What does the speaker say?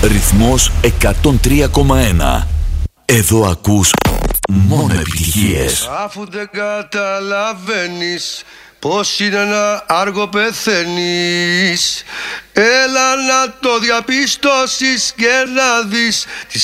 Ρυθμός 103,1. Εδώ ακούς μόνο επιτυχίες. Αφού δεν καταλαβαίνεις πως είναι ένα άργο πεθαίνεις, έλα να το διαπιστώσεις και να δεις